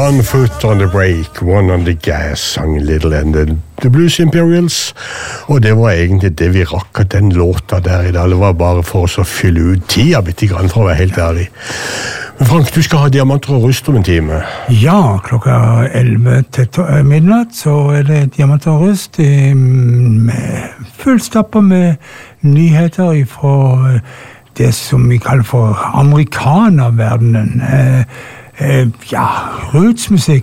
One foot on the brake, one on the gas, sang Little and the Blues Imperials. Og det var egentlig det vi rakk at den låta der i dag. Det var bare for oss å fylle ut tida bitte grann, for å være helt ærlig. Men Frank, du skal ha Diamanter og Rust om en time. Ja, klokka 11 til midnatt, så det Diamanter og Rust med fullstapper med nyheter fra det som vi kaller for amerikanerverdenen. Ja, rootsmusikk